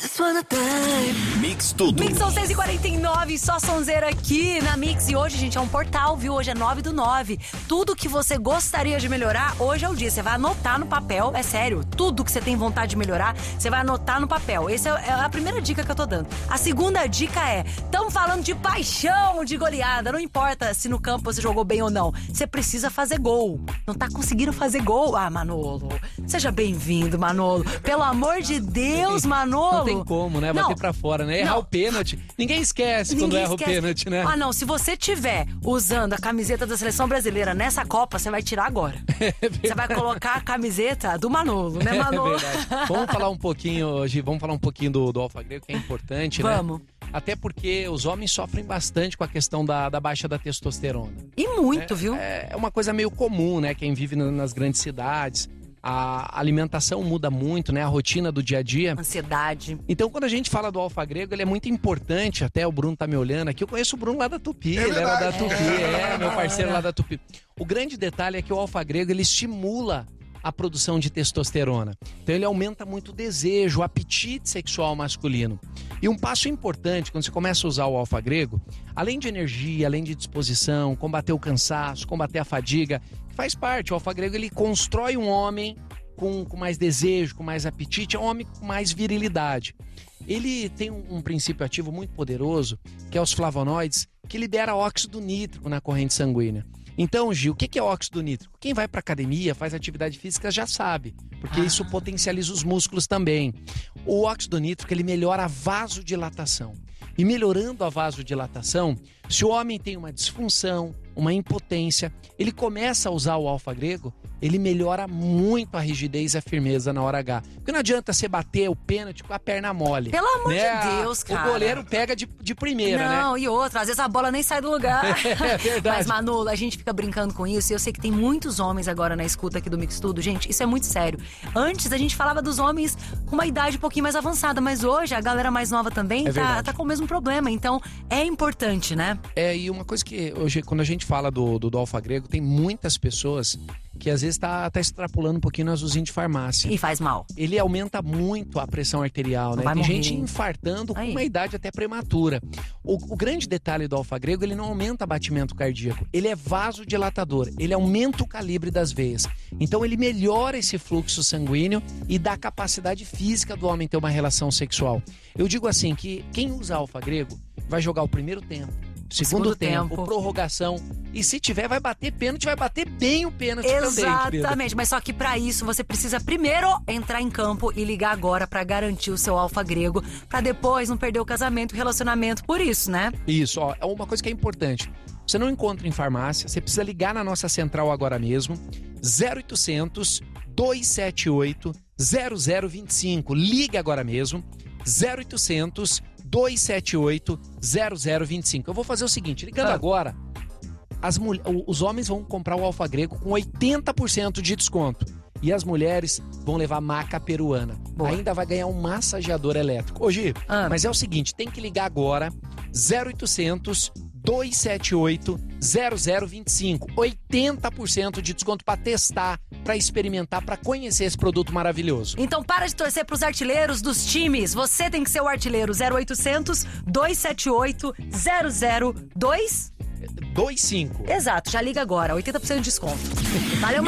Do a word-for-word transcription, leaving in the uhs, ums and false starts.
Mix tudo. Mix são seis e quarenta e nove, só sonzeira aqui na Mix. E hoje, gente, é um portal, viu? Hoje é nove do nove. Tudo que você gostaria de melhorar, hoje é o dia. Você vai anotar no papel, é sério. Tudo que você tem vontade de melhorar, você vai anotar no papel. Essa é a primeira dica que eu tô dando. A segunda dica é, estamos falando de paixão, de goleada. Não importa se no campo você jogou bem ou não. Você precisa fazer gol. Não tá conseguindo fazer gol? Ah, Manolo, seja bem-vindo, Manolo. Pelo amor de Deus, Manolo. Não tem como, né? Bater não. pra fora, né? Errar não. o pênalti. Ninguém esquece Ninguém quando erra esquece. o pênalti, né? Ah, não. Se você tiver usando a camiseta da Seleção Brasileira nessa Copa, você vai tirar agora. É você vai colocar a camiseta do Manolo, né, Manolo? É verdade. Vamos falar um pouquinho hoje, vamos falar um pouquinho do, do alfa-grego, que é importante, vamos. né? Vamos. Até porque os homens sofrem bastante com a questão da, da baixa da testosterona. E muito, é, viu? É uma coisa meio comum, né? Quem vive nas grandes cidades. A alimentação muda muito, né? A rotina do dia a dia. Ansiedade. Então, quando a gente fala do alfa-grego, ele é muito importante. Até o Bruno tá me olhando aqui. Eu conheço o Bruno lá da Tupi. É ele era da Tupi, é, é, meu parceiro lá da Tupi. O grande detalhe é que o alfa-grego, ele estimula a produção de testosterona. Então ele aumenta muito o desejo, o apetite sexual masculino. E um passo importante, quando você começa a usar o alfa-grego, além de energia, além de disposição, combater o cansaço, combater a fadiga, que faz parte, o alfa-grego ele constrói um homem com, com mais desejo, com mais apetite, é um homem com mais virilidade. Ele tem um, um princípio ativo muito poderoso, que é os flavonoides, que libera óxido nítrico na corrente sanguínea. Então, Gil, o que é óxido nítrico? Quem vai para academia, faz atividade física já sabe, porque ah. isso potencializa os músculos também. O óxido nítrico, ele melhora a vasodilatação. E melhorando a vasodilatação, se o homem tem uma disfunção, uma impotência, ele começa a usar o alfa-grego, ele melhora muito a rigidez e a firmeza na hora H. Porque não adianta você bater o pênalti com a perna mole. Pelo amor né? de Deus, cara. O goleiro pega de, de primeira, não, né? Não, e outra, às vezes a bola nem sai do lugar. É verdade. Mas, Manolo, a gente fica brincando com isso e eu sei que tem muitos homens agora na escuta aqui do Mix Tudo. Gente, isso é muito sério. Antes a gente falava dos homens com uma idade um pouquinho mais avançada, mas hoje a galera mais nova também é tá, tá com o mesmo problema. Então, é importante, né? É, e uma coisa que hoje, quando a gente fala do, do, do alfa-grego, tem muitas pessoas que às vezes tá, tá extrapolando um pouquinho no azulzinho de farmácia. E faz mal. Ele aumenta muito a pressão arterial, né? Tem morrer. gente infartando Aí. com uma idade até prematura. O, o grande detalhe do alfa-grego, ele não aumenta batimento cardíaco. Ele é vasodilatador. Ele aumenta o calibre das veias. Então ele melhora esse fluxo sanguíneo e dá capacidade física do homem ter uma relação sexual. Eu digo assim, que quem usa alfa-grego vai jogar o primeiro tempo, Segundo, segundo tempo, tempo, prorrogação. E se tiver, vai bater pênalti, vai bater bem o pênalti também. Exatamente, mas só que pra isso você precisa primeiro entrar em campo e ligar agora pra garantir o seu alfa-grego, pra depois não perder o casamento, o relacionamento, por isso, né? Isso, ó, é uma coisa que é importante. Você não encontra em farmácia, você precisa ligar na nossa central agora mesmo, zero oitocentos, dois sete oito, zero zero dois cinco. Liga agora mesmo, zero oitocentos, dois sete oito, zero zero dois cinco. Eu vou fazer o seguinte, ligando ah. agora, as mul- os homens vão comprar o alfa-grego com oitenta por cento de desconto. E as mulheres vão levar maca peruana. Boa. Ainda vai ganhar um massageador elétrico. Ô, Gi, ah. mas é o seguinte, tem que ligar agora, zero oitocentos, dois sete oito, zero zero dois cinco. oitenta por cento de desconto para testar, para experimentar, para conhecer esse produto maravilhoso. Então para de torcer pros artilheiros dos times. Você tem que ser o artilheiro. zero oitocentos, dois sete oito, zero zero dois cinco. Exato, já liga agora. oitenta por cento de desconto. Valeu,